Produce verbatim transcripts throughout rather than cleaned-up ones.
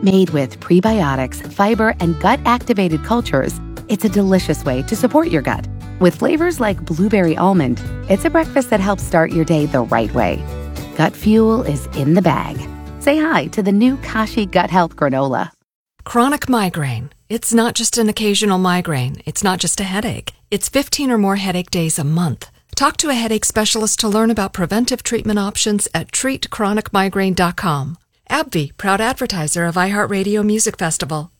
Made with prebiotics, fiber, and gut-activated cultures, it's a delicious way to support your gut. With flavors like blueberry almond, it's a breakfast that helps start your day the right way. Gut fuel is in the bag. Say hi to the new Kashi Gut Health Granola. Chronic migraine. It's not just an occasional migraine. It's not just a headache. It's fifteen or more headache days a month. Talk to a headache specialist to learn about preventive treatment options at treat chronic migraine dot com. AbbVie, proud advertiser of iHeartRadio Music Festival.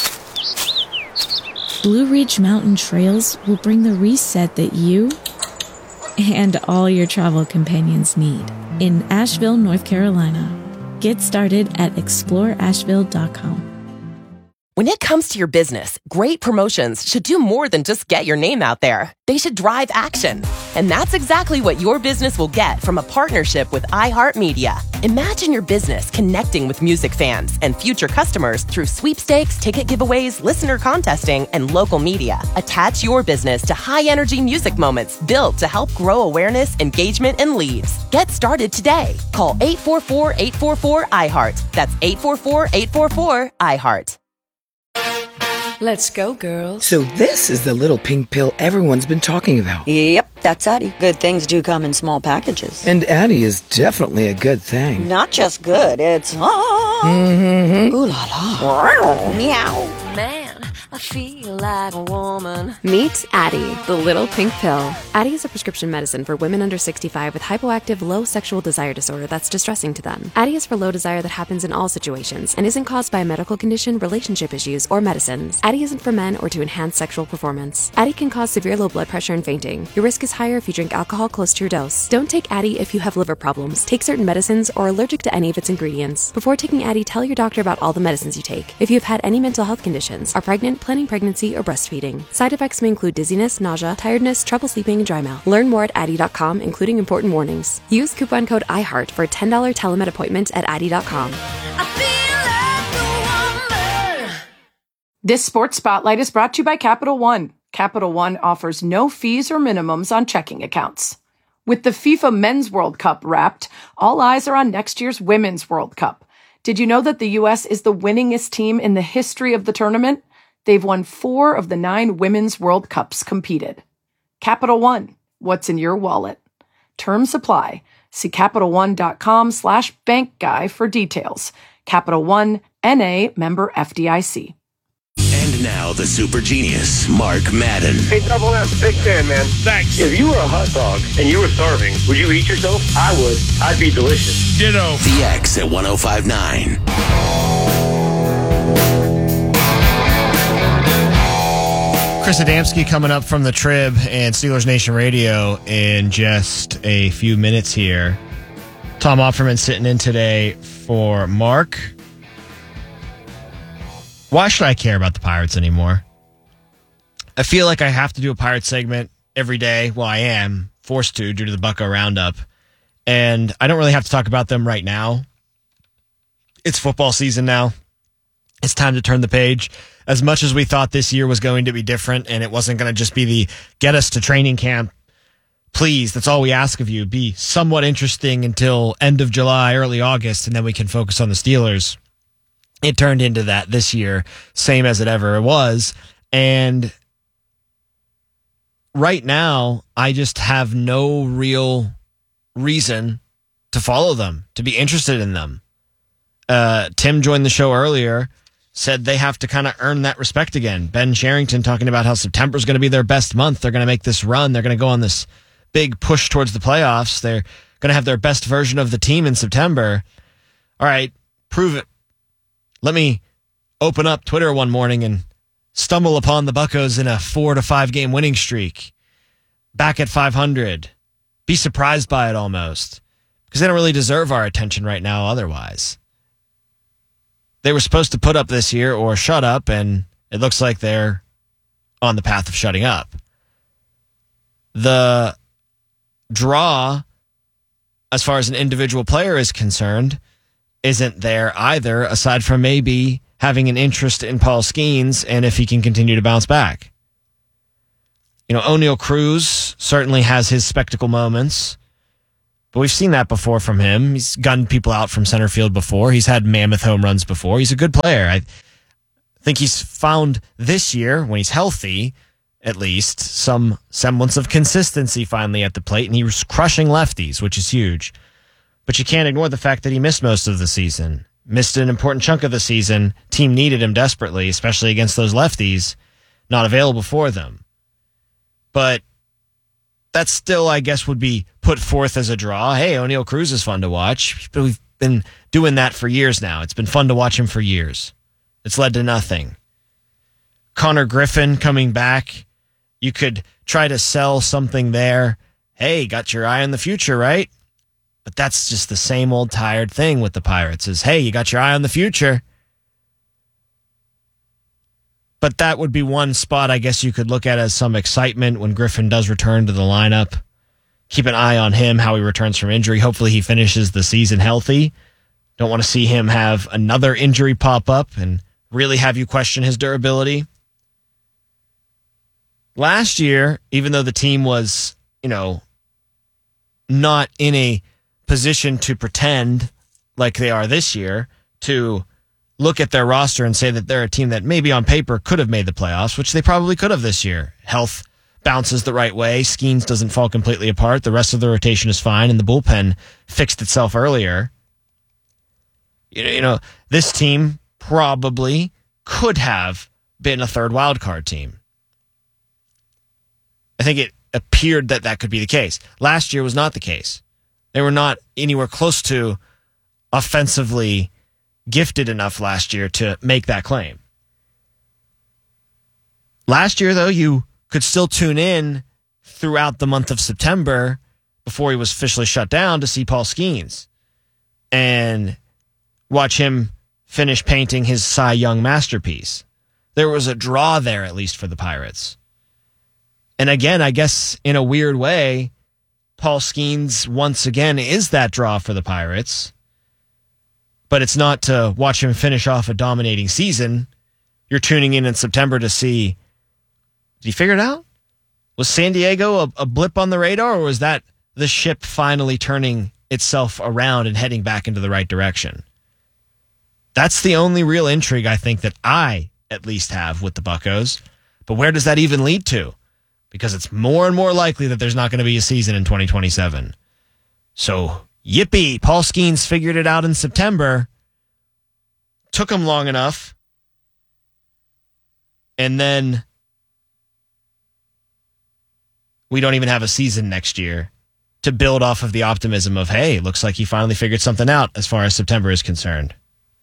Blue Ridge Mountain Trails will bring the reset that you and all your travel companions need in Asheville, North Carolina. Get started at explore asheville dot com. When it comes to your business, great promotions should do more than just get your name out there. They should drive action. And that's exactly what your business will get from a partnership with iHeartMedia. Imagine your business connecting with music fans and future customers through sweepstakes, ticket giveaways, listener contesting, and local media. Attach your business to high-energy music moments built to help grow awareness, engagement, and leads. Get started today. Call eight four four, eight four four, I heart. That's eight four four, eight four four, I heart. Let's go, girls. So this is the little pink pill everyone's been talking about. Yep, that's Addie. Good things do come in small packages. And Addie is definitely a good thing. Not just good, it's... Oh, mm-hmm. Ooh la la. Meow. Man, I feel like a woman. Meet Addie, the little pink pill. Addie is a prescription medicine for women under sixty-five with hypoactive low sexual desire disorder that's distressing to them. Addie is for low desire that happens in all situations and isn't caused by a medical condition, relationship issues, or medicines. Addie isn't for men or to enhance sexual performance. Addie can cause severe low blood pressure and fainting. Your risk is higher if you drink alcohol close to your dose. Don't take Addie if you have liver problems, take certain medicines, or are allergic to any of its ingredients. Before taking Addie, tell your doctor about all the medicines you take. If you have had any mental health conditions, are pregnant, planning pregnancy, or breastfeeding. Side effects may include dizziness, nausea, tiredness, trouble sleeping, and dry mouth. Learn more at addie dot com, including important warnings. Use coupon code I heart for a ten dollars telemed appointment at addie dot com. I feel like a woman. This Sports Spotlight is brought to you by Capital One. Capital One offers no fees or minimums on checking accounts. With the FIFA Men's World Cup wrapped, all eyes are on next year's Women's World Cup. Did you know that the U S is the winningest team in the history of the tournament? They've won four of the nine Women's World Cups competed. Capital One, what's in your wallet? Terms apply. See CapitalOne.com slash bank guy for details. Capital One, N A, member F D I C. And now the super genius, Mark Madden. Hey, Double M, big fan, man. Thanks. If you were a hot dog and you were starving, would you eat yourself? I would. I'd be delicious. Ditto. The X at one oh five point nine. Chris Adamski coming up from the Trib and Steelers Nation Radio in just a few minutes here. Tom Offerman sitting in today for Mark. Why should I care about the Pirates anymore? I feel like I have to do a Pirates segment every day. Well, I am forced to due to the Bucko Roundup. And I don't really have to talk about them right now. It's football season now. It's time to turn the page. As much as we thought this year was going to be different and it wasn't going to just be the get us to training camp, please, that's all we ask of you. Be somewhat interesting until end of July, early August, and then we can focus on the Steelers. It turned into that this year, same as it ever was. And right now, I just have no real reason to follow them, to be interested in them. Uh, Tim joined the show earlier, said they have to kind of earn that respect again. Ben Sherrington talking about how September is going to be their best month. They're going to make this run. They're going to go on this big push towards the playoffs. They're going to have their best version of the team in September. All right, prove it. Let me open up Twitter one morning and stumble upon the Buccos in a four to five game winning streak, back at five hundred. Be surprised by it almost, because they don't really deserve our attention right now otherwise. They were supposed to put up this year or shut up, and it looks like they're on the path of shutting up. The draw, as far as an individual player is concerned, isn't there either, aside from maybe having an interest in Paul Skeens and if he can continue to bounce back. You know, O'Neal Cruz certainly has his spectacle moments. But we've seen that before from him. He's gunned people out from center field before. He's had mammoth home runs before. He's a good player. I think he's found this year, when he's healthy, at least, some semblance of consistency finally at the plate, and he was crushing lefties, which is huge. But you can't ignore the fact that he missed most of the season. Missed an important chunk of the season. Team needed him desperately, especially against those lefties not available for them. But that still, I guess, would be put forth as a draw. Hey, O'Neal Cruz is fun to watch. But we've been doing that for years now. It's been fun to watch him for years. It's led to nothing. Connor Griffin coming back. You could try to sell something there. Hey, got your eye on the future, right? But that's just the same old tired thing with the Pirates is, hey, you got your eye on the future. But that would be one spot I guess you could look at as some excitement when Griffin does return to the lineup. Keep an eye on him, how he returns from injury. Hopefully he finishes the season healthy. Don't want to see him have another injury pop up and really have you question his durability. Last year, even though the team was, you know, not in a position to pretend like they are this year, to look at their roster and say that they're a team that maybe on paper could have made the playoffs, which they probably could have this year. Health bounces the right way. Skeens doesn't fall completely apart. The rest of the rotation is fine, and the bullpen fixed itself earlier. You know, this team probably could have been a third wildcard team. I think it appeared that that could be the case. Last year was not the case. They were not anywhere close to offensively gifted enough last year to make that claim. Last year, though, you could still tune in throughout the month of September before he was officially shut down to see Paul Skeens and watch him finish painting his Cy Young masterpiece. There was a draw there, at least for the Pirates. And again, I guess in a weird way, Paul Skeens once again is that draw for the Pirates. But it's not to watch him finish off a dominating season. You're tuning in in September to see, did he figure it out? Was San Diego a, a blip on the radar, or was that the ship finally turning itself around and heading back into the right direction? That's the only real intrigue I think that I at least have with the Buccos. But where does that even lead to? Because it's more and more likely that there's not going to be a season in twenty twenty-seven. So, yippee, Paul Skeens figured it out in September. Took him long enough. And then we don't even have a season next year to build off of the optimism of, hey, looks like he finally figured something out as far as September is concerned.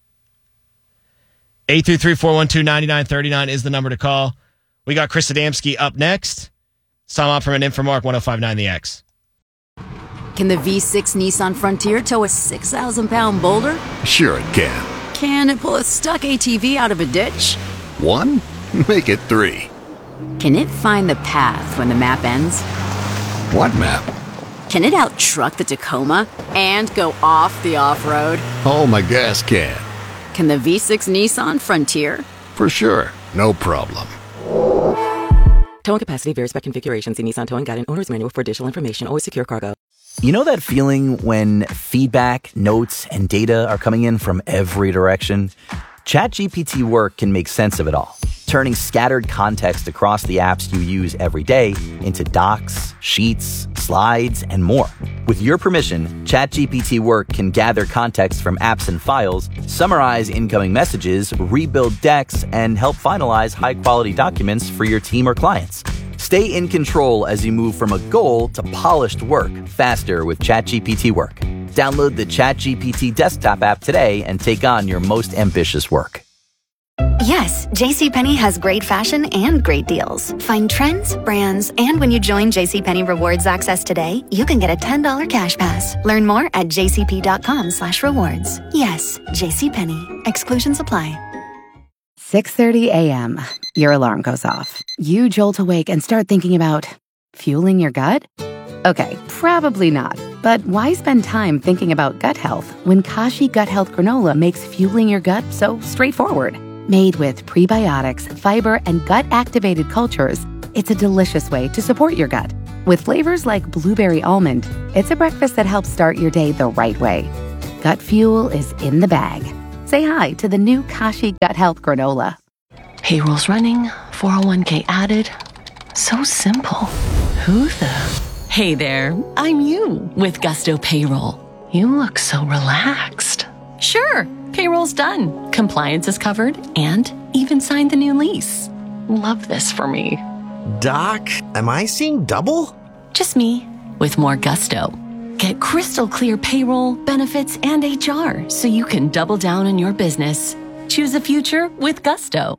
eight three three, four one two, nine nine three nine is the number to call. We got Chris Adamski up next. It's Tom Opperman in for Mark, one oh five point nine The X. Can the V six Nissan Frontier tow a six thousand pound boulder? Sure it can. Can it pull a stuck A T V out of a ditch? One? Make it three. Can it find the path when the map ends? What map? Can it out-truck the Tacoma and go off the off-road? Oh, my gas can. Can the V six Nissan Frontier? For sure. No problem. Towing capacity varies by configuration. See Nissan Towing Guide and Owner's Manual for additional information. Always secure cargo. You know that feeling when feedback, notes, and data are coming in from every direction? ChatGPT Work can make sense of it all, turning scattered context across the apps you use every day into docs, sheets, slides, and more. With your permission, ChatGPT Work can gather context from apps and files, summarize incoming messages, rebuild decks, and help finalize high-quality documents for your team or clients. Stay in control as you move from a goal to polished work faster with ChatGPT Work. Download the ChatGPT desktop app today and take on your most ambitious work. Yes, JCPenney has great fashion and great deals. Find trends, brands, and when you join JCPenney Rewards Access today, you can get a ten dollars cash pass. Learn more at jcp.com slash rewards. Yes, JCPenney. Exclusions apply. six thirty a.m. Your alarm goes off. You jolt awake and start thinking about fueling your gut? Okay, probably not. But why spend time thinking about gut health when Kashi Gut Health Granola makes fueling your gut so straightforward? Made with prebiotics, fiber, and gut-activated cultures, it's a delicious way to support your gut. With flavors like blueberry almond, it's a breakfast that helps start your day the right way. Gut fuel is in the bag. Say hi to the new Kashi Gut Health Granola. Payroll's running, four oh one k added. So simple. Who the? Hey there, I'm you with Gusto Payroll. You look so relaxed. Sure, payroll's done. Compliance is covered and even signed the new lease. Love this for me. Doc, am I seeing double? Just me with more gusto. Get crystal clear payroll, benefits, and H R so you can double down on your business. Choose a future with Gusto.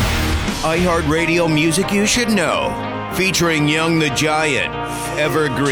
iHeartRadio music you should know. Featuring Young the Giant, Evergreen.